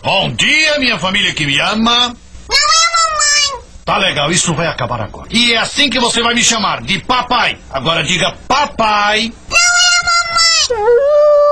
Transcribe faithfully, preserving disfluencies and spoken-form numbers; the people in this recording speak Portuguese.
Bom dia, minha família que me ama. Não é mamãe. Tá legal, isso vai acabar agora. E é assim que você vai me chamar, de papai. Agora diga papai. Não é mamãe.